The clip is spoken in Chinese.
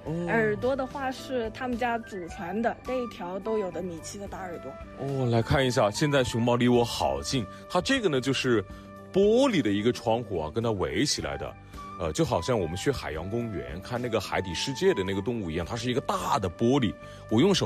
耳朵的话是他们家祖传的，这一条都有的米奇的大耳朵。 来看一下，现在熊猫离我好近，它这个呢就是玻璃的一个窗户啊，跟它围起来的。就好像我们去海洋公园看那个海底世界的那个动物一样，它是一个大的玻璃，我用手